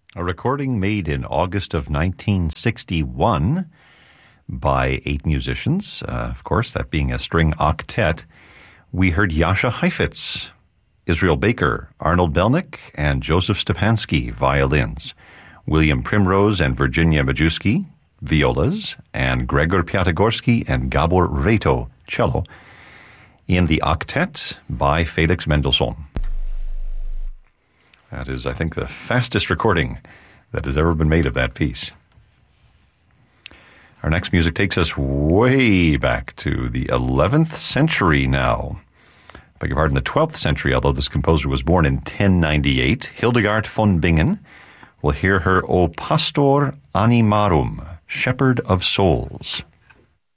A recording made in August of 1961 by 8 musicians, of course, that being a string octet. We heard Jascha Heifetz, Israel Baker, Arnold Belnick, and Joseph Stepansky, violins. William Primrose and Virginia Majewski, violas, and Gregor Piatigorsky and Gabor Reto, cello, in the octet by Felix Mendelssohn. That is, I think, the fastest recording that has ever been made of that piece. Our next music takes us way back to the 11th century now. Beg your pardon, the 12th century, although this composer was born in 1098. Hildegard von Bingen. We'll hear her O Pastor Animarum, Shepherd of Souls.